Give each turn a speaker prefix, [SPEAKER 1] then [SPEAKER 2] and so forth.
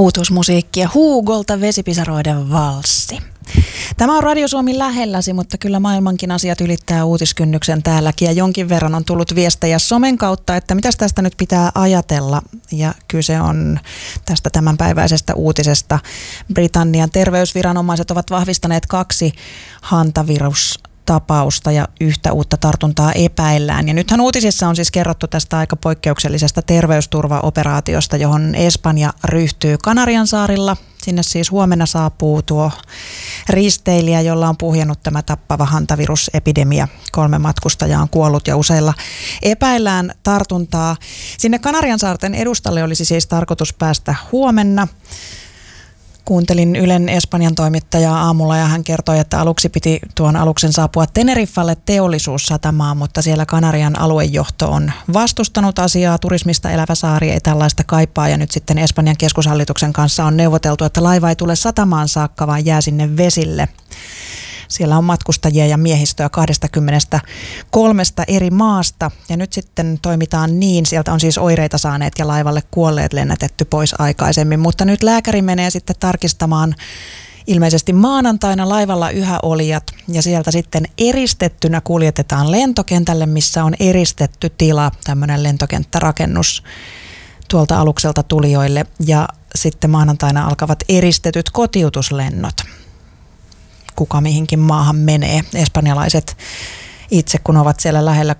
[SPEAKER 1] Uutuusmusiikkia Hugolta Vesipisaroiden valssi. Tämä on Radio Suomi lähelläsi, mutta kyllä maailmankin asiat ylittää uutiskynnyksen täälläkin. Ja jonkin verran on tullut viestejä somen kautta, että mitäs tästä nyt pitää ajatella. Ja kyse on tästä tämänpäiväisestä uutisesta. Britannian terveysviranomaiset ovat vahvistaneet 2 hantavirustapausta ja yhtä uutta tartuntaa epäillään. Ja nythän uutisissa on siis kerrottu tästä aika poikkeuksellisesta terveysturvaoperaatiosta, johon Espanja ryhtyy Kanariansaarilla. Sinne siis huomenna saapuu tuo risteilijä, jolla on puhjennut tämä tappava hantavirusepidemia. 3 matkustajaa on kuollut ja useilla epäillään tartuntaa. Sinne Kanariansaarten edustalle olisi siis tarkoitus päästä huomenna. Kuuntelin Ylen Espanjan toimittajaa aamulla ja hän kertoi, että aluksi piti tuon aluksen saapua Teneriffalle teollisuussatamaan, mutta siellä Kanarian aluejohto on vastustanut asiaa. Turismista elävä saari ei tällaista kaipaa ja nyt sitten Espanjan keskushallituksen kanssa on neuvoteltu, että laiva ei tule satamaan saakka, vaan jää sinne vesille. Siellä on matkustajia ja miehistöä 23 eri maasta ja nyt sitten toimitaan niin. Sieltä on siis oireita saaneet ja laivalle kuolleet lennätetty pois aikaisemmin, mutta nyt lääkäri menee sitten tarkistamaan ilmeisesti maanantaina laivalla yhä olijat ja sieltä sitten eristettynä kuljetetaan lentokentälle, missä on eristetty tila, tämmöinen lentokenttärakennus tuolta alukselta tulijoille ja sitten maanantaina alkavat eristetyt kotiutuslennot. Kuka mihinkin maahan menee. Espanjalaiset itse, kun ovat siellä lähellä